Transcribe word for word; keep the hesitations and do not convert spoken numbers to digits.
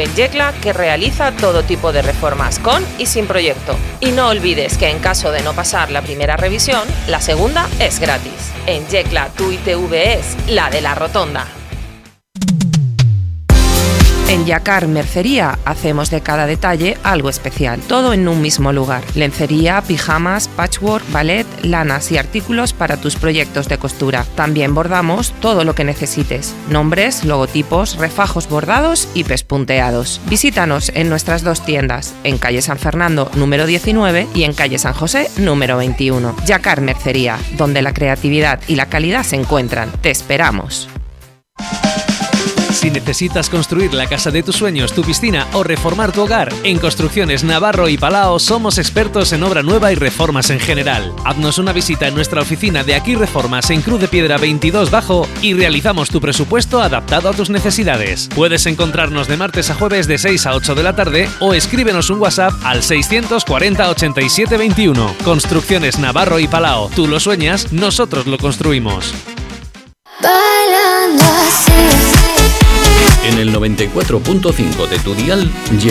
en Yecla que realiza todo tipo de reformas con y sin proyecto. Y no olvides que en caso de no pasar la primera revisión, la segunda es gratis. En Yecla tu I T V es la de la rotonda. En Yacar Mercería hacemos de cada detalle algo especial, todo en un mismo lugar. Lencería, pijamas, patchwork, ballet, lanas y artículos para tus proyectos de costura. También bordamos todo lo que necesites, nombres, logotipos, refajos bordados y pespunteados. Visítanos en nuestras dos tiendas, en calle San Fernando número diecinueve y en calle San José número veintiuno. Yacar Mercería, donde la creatividad y la calidad se encuentran. Te esperamos. Si necesitas construir la casa de tus sueños, tu piscina o reformar tu hogar, en Construcciones Navarro y Palao somos expertos en obra nueva y reformas en general. Haznos una visita en nuestra oficina de Aquí Reformas en Cruz de Piedra veintidós Bajo y realizamos tu presupuesto adaptado a tus necesidades. Puedes encontrarnos de martes a jueves de seis a ocho de la tarde o escríbenos un WhatsApp al seiscientos cuarenta ochenta y siete veintiuno. Construcciones Navarro y Palao. Tú lo sueñas, nosotros lo construimos. En el noventa y cuatro punto cinco de tu dial llega